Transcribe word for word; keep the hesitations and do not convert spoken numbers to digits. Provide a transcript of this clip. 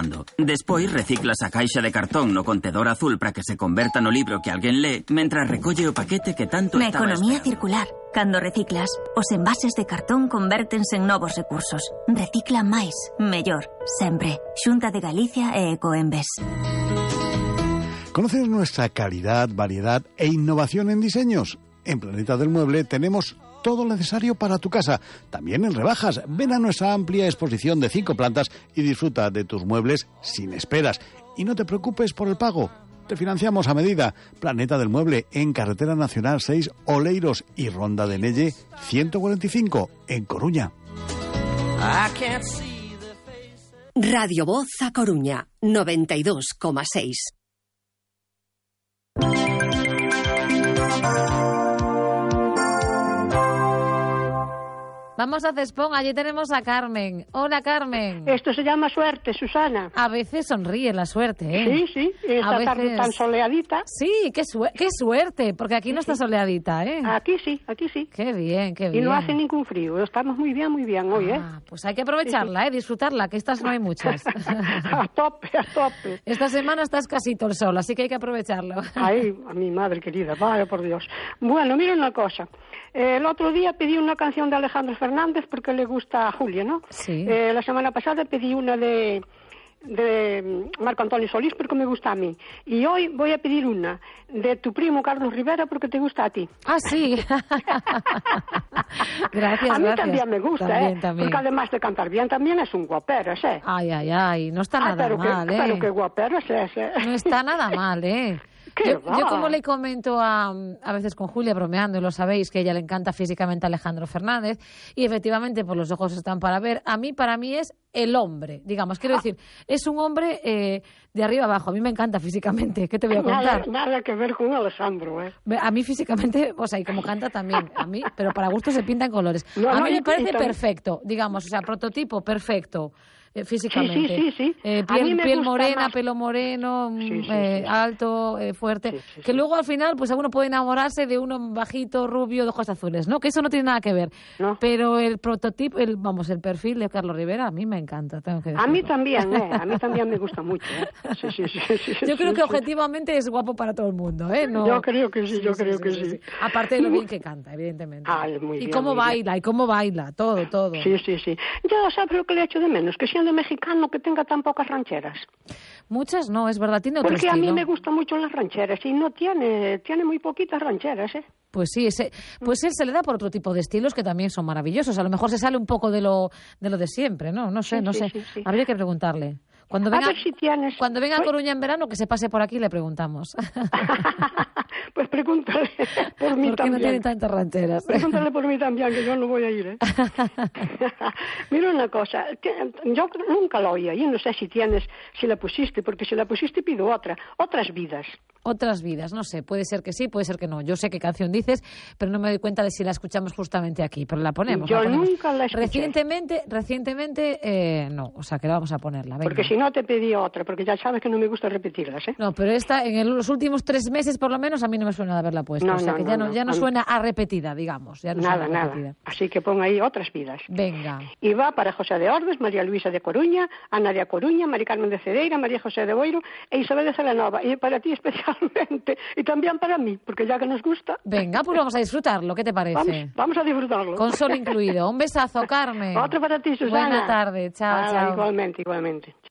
mundo. Despois reciclas a caixa de cartón no contedor azul para que se converta no libro que alguén lee, mentras recolle o paquete que tanto Na estaba economía esperando. circular, cando reciclas, os envases de cartón convértense en novos recursos. Recicla máis, mellor, sempre. Xunta de Galicia e Ecoembes. ¿Conoces nuestra calidad, variedad e innovación en diseños? En Planeta del Mueble tenemos todo lo necesario para tu casa. También en rebajas. Ven a nuestra amplia exposición de cinco plantas y disfruta de tus muebles sin esperas. Y no te preocupes por el pago. Te financiamos a medida. Planeta del Mueble en Carretera Nacional seis, Oleiros y Ronda de Nelle ciento cuarenta y cinco en Coruña. Radio Voz a Coruña, noventa y dos coma seis. Vamos a Cespón, allí tenemos a Carmen. Hola, Carmen. Esto se llama suerte, Susana. A veces sonríe la suerte, ¿eh? Sí, sí, esta a tarde veces... tan soleadita. Sí, qué, su... qué suerte, porque aquí no está soleadita, ¿eh? Aquí sí, aquí sí. Qué bien, qué bien. Y no hace ningún frío, estamos muy bien, muy bien hoy, ¿eh? Ah, pues hay que aprovecharla, ¿eh? Disfrutarla, que estas no hay muchas. A tope, a tope. Esta semana está escasito el sol, así que hay que aprovecharlo. Ay, a mi madre querida, vaya por Dios. Bueno, mira una cosa. Eh, el otro día pedí una canción de Alejandro Fernández porque le gusta a Julia, ¿no? Sí. Eh, la semana pasada pedí una de, de Marco Antonio Solís porque me gusta a mí. Y hoy voy a pedir una de tu primo Carlos Rivera porque te gusta a ti. Ah, sí. Gracias, A mí gracias. también me gusta, también, ¿eh? También. Porque además de cantar bien, también es un guaperas, ¿eh? Ay, ay, ay, no está Ah, nada pero mal, que, ¿eh? Pero qué guaperas es, ¿eh? No está nada mal, ¿eh? Yo, yo como le comento a, a veces con Julia, bromeando, y lo sabéis, que a ella le encanta físicamente Alejandro Fernández, y efectivamente pues los ojos están para ver. A mí, para mí es el hombre, digamos, quiero decir, es un hombre eh, de arriba abajo. A mí me encanta físicamente, ¿qué te voy a contar? Nada, nada que ver con Alessandro, ¿eh? A mí físicamente, o sea, y como canta también, a mí, pero para gusto se pintan colores. No, a no, mí y- me parece y también- perfecto, digamos, o sea, prototipo perfecto. Eh, físicamente. Sí, sí, sí, sí. Eh, A mí piel me piel gusta morena, más. pelo moreno, mm, Sí, sí, eh, sí. alto, eh, fuerte. Sí, sí, que sí. luego al final, pues uno puede enamorarse de uno bajito, rubio, de ojos azules, ¿no? Que eso no tiene nada que ver. No. Pero el prototipo, el, vamos, el perfil de Carlos Rivera, a mí me encanta, tengo que A decirlo. mí también, ¿eh? A mí también me gusta mucho, ¿eh? Sí, sí, sí. sí, sí Yo creo sí, que sí. objetivamente es guapo para todo el mundo, ¿eh? No... Yo creo que sí, yo creo que sí. Aparte de lo bien que canta, evidentemente. Ay, muy y bien, cómo muy bien. baila, y cómo baila, todo, todo. Sí, sí, sí. Yo, ¿sabes lo que le echo de menos? Que siendo mexicano que tenga tan pocas rancheras. Muchas no, es verdad, tiene otro Porque a mí estilo. me gustan mucho las rancheras y no tiene, tiene muy poquitas rancheras, ¿eh? Pues sí, ese, pues él se le da por otro tipo de estilos que también son maravillosos. A lo mejor se sale un poco de lo de lo de siempre, ¿no? No sé, Sí, no sí, sé. sí, sí. Habría que preguntarle. Cuando A venga, ver si tienes... cuando venga a Pues- Coruña en verano, que se pase por aquí y le preguntamos. Pues pregúntale por mí ¿Por qué también. no tiene tantas rancheras? Pregúntale por mí también, que yo no voy a ir, ¿eh? Mira una cosa, que- yo nunca la oía, y no sé si tienes, si la pusiste, porque si la pusiste pido otra, otras vidas. Otras vidas, no sé, puede ser que sí, puede ser que no. Yo sé qué canción dices, pero no me doy cuenta de si la escuchamos justamente aquí, pero la ponemos. Yo la ponemos. nunca la escuché. Recientemente, recientemente, eh, no, o sea que la vamos a ponerla. Venga. Porque si no te pedí otra, porque ya sabes que no me gusta repetirlas, ¿eh? No, pero esta, en el- los últimos tres meses por lo menos, a mí no me suena de haberla puesto. No, o sea no, que no, ya no, no. ya no A mí- suena a repetida, digamos. Ya no Nada, suena a nada. repetida. Así que pon ahí otras vidas. Venga. Y va para José de Ordes, María Luisa de Coruña, Ana de A Coruña, María Carmen de Cedeira, María José de Boiro e Isabel de Celanova. Y para ti especialmente, y también para mí, porque ya que nos gusta, Venga, pues vamos a disfrutarlo. ¿Qué te parece? vamos, vamos a disfrutarlo. Con sol incluido. Un besazo, Carmen. Otro para ti, Susana. Buena tarde. Chao, Ah, chao. Igualmente, igualmente. Chao.